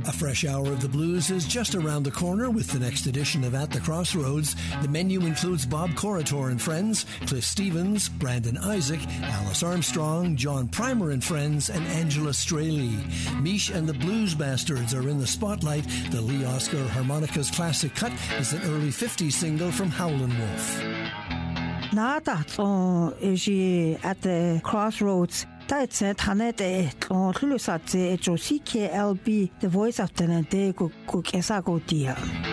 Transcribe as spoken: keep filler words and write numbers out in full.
A fresh hour of the blues is just around the corner with the next edition of At the Crossroads. The menu includes Bob Corritor and Friends, Cliff Stevens, Brandon Isaac, Alice Armstrong, John Primer and Friends, and Angela Straley. Mish and the Blues Bastards are in the spotlight. The Lee Oscar Harmonicas classic cut is an early fifties single from Howlin' Wolf. Nada tlon eji At the Crossroads. Taitse tanete tlon lulusatse ejo C K L B, the voice of the Nante Kuk Esago Dia.